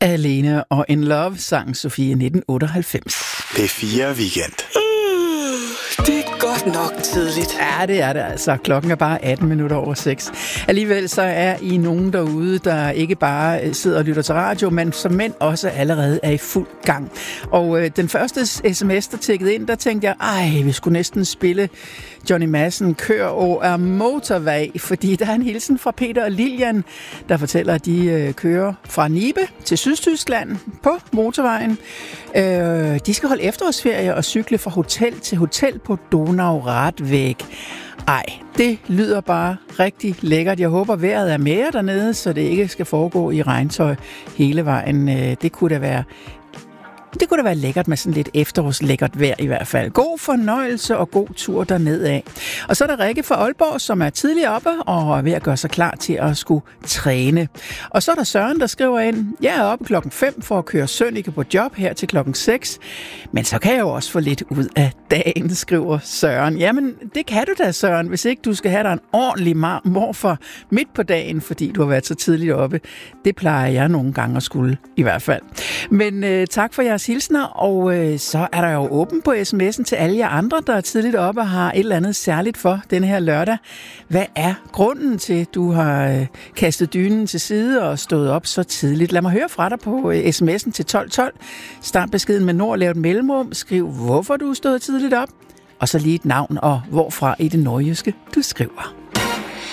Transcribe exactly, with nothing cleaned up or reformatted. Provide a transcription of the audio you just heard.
Alene og In Love sang Sofie nitten otteoghalvfems. P fire Weekend. Det er godt nok tidligt. Ja, det er det altså. Klokken er bare atten minutter over seks. Alligevel så er I nogen derude, der ikke bare sidder og lytter til radio, men som mænd også allerede er i fuld gang. Og øh, den første sms, der tækkede ind, der tænkte jeg, ej, vi skulle næsten spille Johnny Madsen, Kør over motorvej, fordi der er en hilsen fra Peter og Lilian, der fortæller, at de øh, kører fra Nibe til Sydtyskland på motorvejen. Øh, de skal holde efterårsferie og cykle fra hotel til hotel på Donau-Radweg. Ej, det lyder bare rigtig lækkert. Jeg håber, vejret er mere dernede, så det ikke skal foregå i regntøj hele vejen. Øh, det kunne da være Det kunne da være lækkert med sådan lidt efterårslækkert vejr i hvert fald. God fornøjelse og god tur dernedad. Og så er der Rikke fra Aalborg, som er tidligere oppe og er ved at gøre sig klar til at skulle træne. Og så er der Søren, der skriver ind, jeg er oppe klokken fem for at køre Sønneke på job her til klokken seks. Men så kan jeg jo også få lidt ud af dagen, skriver Søren. Jamen, det kan du da, Søren, hvis ikke du skal have dig en ordentlig morfar midt på dagen, fordi du har været så tidligt oppe. Det plejer jeg nogle gange at skulle, i hvert fald. Men øh, tak for jeres hilsner, og øh, så er der jo åben på sms'en til alle jer andre, der er tidligt oppe og har et eller andet særligt for denne her lørdag. Hvad er grunden til, at du har øh, kastet dynen til side og stået op så tidligt? Lad mig høre fra dig på øh, sms'en til tolv tolv. Start beskeden med nord, lav et mellemrum, skriv hvorfor du er stået tidligt op, og så lige et navn og hvorfra i det nordjyske du skriver.